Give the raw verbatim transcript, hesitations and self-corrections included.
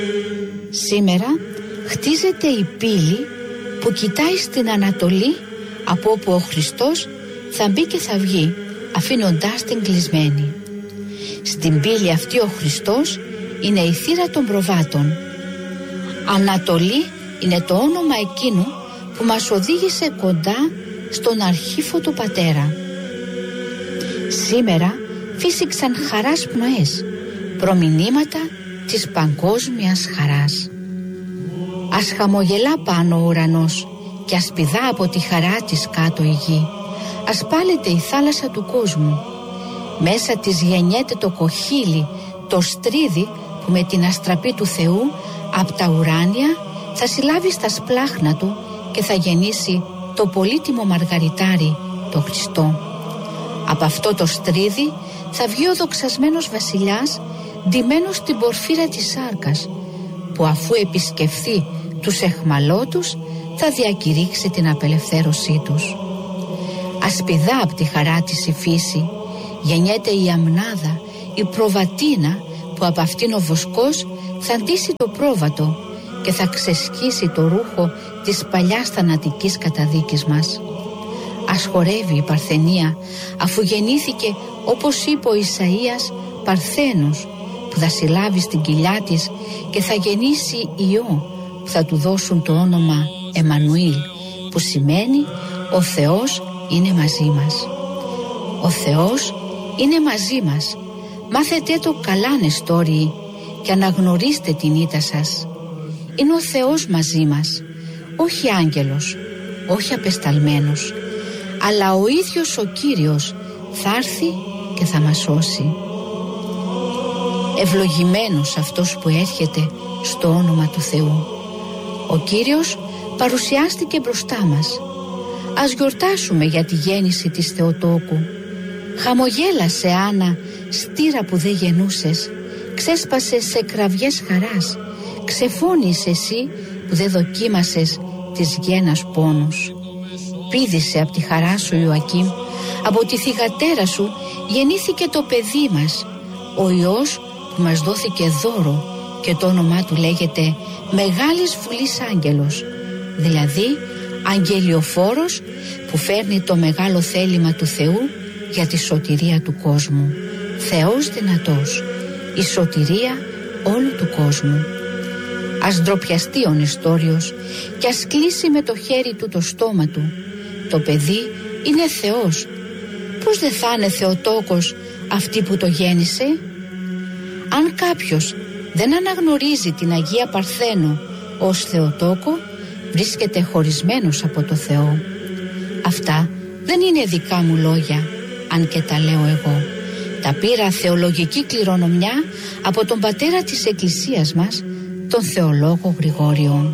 Σήμερα χτίζεται η πύλη που κοιτάει στην Ανατολή, από όπου ο Χριστός θα μπει και θα βγει, αφήνοντάς την κλεισμένη. Στην πύλη αυτή ο Χριστός είναι η θύρα των προβάτων. Ανατολή είναι το όνομα εκείνου που μας οδήγησε κοντά στον αρχήφωτο Πατέρα. Σήμερα φύσηξαν χαράς πνοές, προμηνύματα της παγκόσμιας χαράς. Ας χαμογελά πάνω ο ουρανός και ας πηδά από τη χαρά της κάτω η γη. Ας πάλεται η θάλασσα του κόσμου. Μέσα της γεννιέται το κοχύλι, το στρίδι που με την αστραπή του Θεού απ' τα ουράνια θα συλλάβει στα σπλάχνα του και θα γεννήσει το πολύτιμο μαργαριτάρι, το Χριστό. Από αυτό το στρίδι θα βγει ο δοξασμένος βασιλιάς, ντυμένος στην πορφύρα της σάρκας, που αφού επισκεφθεί τους εχμαλώτους θα διακηρύξει την απελευθέρωσή τους. Ασπιδά από τη χαρά της η φύση, γεννιέται η αμνάδα, η προβατίνα, που από αυτήν ο βοσκός θα ντύσει το πρόβατο και θα ξεσκίσει το ρούχο της παλιάς θανατικής καταδίκης μας. Ας χορεύει η Παρθενία, αφού γεννήθηκε, όπως είπε ο Ισαΐας, Παρθένος, που θα συλλάβει στην κοιλιά της και θα γεννήσει ιό, που θα του δώσουν το όνομα Εμμανουήλ, που σημαίνει ο Θεός είναι μαζί μας. Ο Θεός είναι μαζί μας. Μάθετε το καλά, νεστόριοι, και αναγνωρίστε την ήττα σας. Είναι ο Θεός μαζί μας, όχι άγγελος, όχι απεσταλμένος, αλλά ο ίδιος ο Κύριος θα έρθει και θα μας σώσει. Ευλογημένος αυτός που έρχεται στο όνομα του Θεού. Ο Κύριος παρουσιάστηκε μπροστά μας. Ας γιορτάσουμε για τη γέννηση της Θεοτόκου. Χαμογέλασε, Άννα, στήρα που δεν γεννούσες. Ξέσπασες σε κραυγές χαράς. Ξεφώνησε εσύ που δεν δοκίμασες της γένας πόνους. Πήδησε από τη χαρά σου, Ιωακήμ. Από τη θυγατέρα σου γεννήθηκε το παιδί μας, ο Υιός που μας δόθηκε δώρο, και το όνομά του λέγεται Μεγάλης Βουλής Άγγελος, δηλαδή αγγελιοφόρος, που φέρνει το μεγάλο θέλημα του Θεού για τη σωτηρία του κόσμου. Θεός δυνατός, η σωτηρία όλου του κόσμου. Ας ντροπιαστεί ο νηστόριος και ας κλείσει με το χέρι του το στόμα του. Το παιδί είναι Θεός. Πώς δεν θα είναι Θεοτόκος αυτή που το γέννησε? Αν κάποιος δεν αναγνωρίζει την Αγία Παρθένο ως Θεοτόκο, βρίσκεται χωρισμένος από το Θεό. Αυτά δεν είναι δικά μου λόγια, αν και τα λέω εγώ. Τα πήρα θεολογική κληρονομιά από τον πατέρα της Εκκλησίας μας, τον θεολόγο Γρηγόριο.